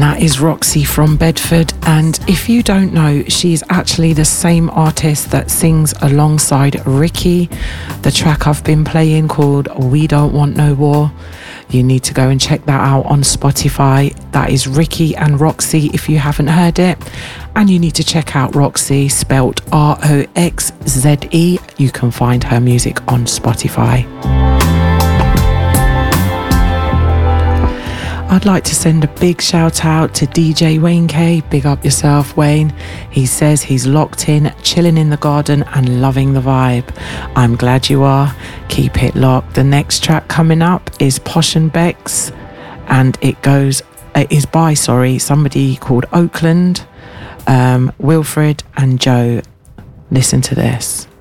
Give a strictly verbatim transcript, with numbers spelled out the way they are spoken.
That is Roxy from Bedford, and if you don't know, she's actually the same artist that sings alongside Ricky. The track I've been playing called We Don't Want No War. You need to go and check that out on Spotify. That is Ricky and Roxy if you haven't heard it. And you need to check out Roxy, spelt R O X Z E. You can find her music on Spotify. I'd like to send a big shout out to D J Wayne K. Big up yourself, Wayne. He says he's locked in, chilling in the garden and loving the vibe. I'm glad you are. Keep it locked. The next track coming up is Posh and Bex, and it goes, it is by, sorry, somebody called Oakland, um, Wilfred and Joe. Listen to this.